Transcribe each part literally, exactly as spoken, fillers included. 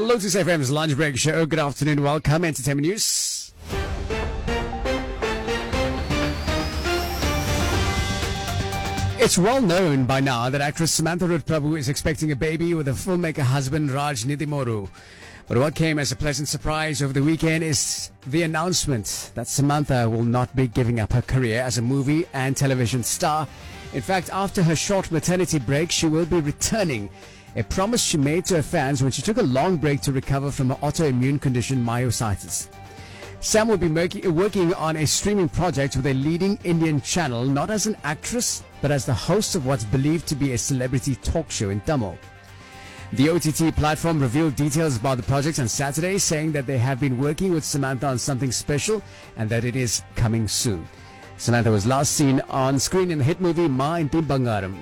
Lotus F M's Lunch Break Show. Good afternoon. Welcome. Entertainment News. It's well known by now that actress Samantha Ruth Prabhu is expecting a baby with her filmmaker husband Raj Nidimoru. But what came as a pleasant surprise over the weekend is the announcement that Samantha will not be giving up her career as a movie and television star. In fact, after her short maternity break, she will be returning. A promise she made to her fans when she took a long break to recover from her autoimmune condition myositis. Sam will be working on a streaming project with a leading Indian channel, not as an actress, but as the host of what's believed to be a celebrity talk show in Tamil. The O T T platform revealed details about the project on Saturday, saying that they have been working with Samantha on something special and that it is coming soon. Samantha was last seen on screen in the hit movie Ma Inti Bangaram.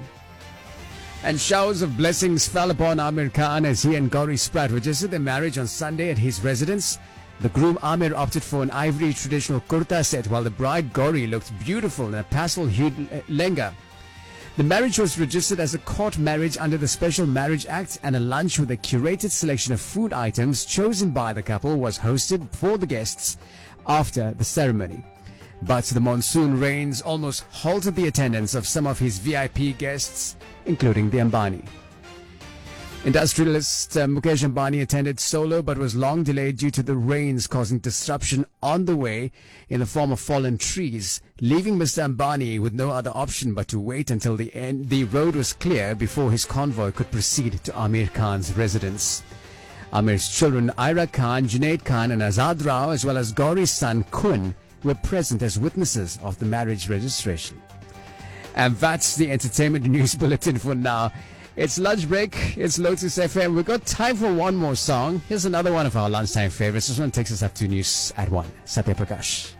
And showers of blessings fell upon Aamir Khan as he and Gauri Spratt registered their marriage on Sunday at his residence. The groom Aamir opted for an ivory traditional kurta set, while the bride Gauri looked beautiful in a pastel-hued lehenga. The marriage was registered as a court marriage under the Special Marriage Act, and a lunch with a curated selection of food items chosen by the couple was hosted for the guests after the ceremony. But the monsoon rains almost halted the attendance of some of his V I P guests, including the Ambani. Industrialist uh, Mukesh Ambani attended solo but was long delayed due to the rains causing disruption on the way in the form of fallen trees, leaving Mister Ambani with no other option but to wait until the end the road was clear before his convoy could proceed to Aamir Khan's residence. Aamir's children Ira Khan, Junaid Khan and Azad Rao, as well as Gauri's son Kun, were present as witnesses of the marriage registration. And that's the entertainment news bulletin for now. It's lunch break. It's Lotus F M. We've got time for one more song. Here's another one of our lunchtime favorites. This one takes us up to news at one. Satya Prakash.